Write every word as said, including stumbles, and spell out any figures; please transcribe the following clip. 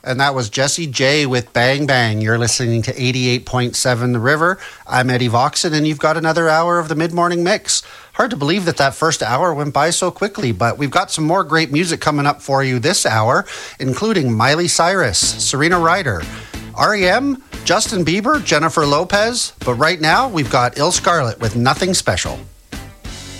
And that was Jesse J with Bang Bang. You're listening to eighty-eight point seven The River. I'm Eddie Voxon, and you've got another hour of the mid-morning mix. Hard to believe that that first hour went by so quickly, but we've got some more great music coming up for you this hour, including Miley Cyrus, Serena Ryder, R E M, Justin Bieber, Jennifer Lopez. But right now, we've got Il Scarlet with Nothing Special.